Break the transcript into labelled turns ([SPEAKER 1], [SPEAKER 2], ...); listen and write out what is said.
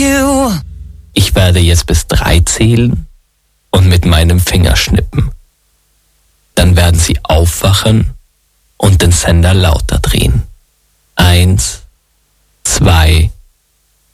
[SPEAKER 1] you.
[SPEAKER 2] Ich werde jetzt bis 3 zählen und mit meinem Finger schnippen. Dann werden Sie aufwachen und den Sender lauter drehen.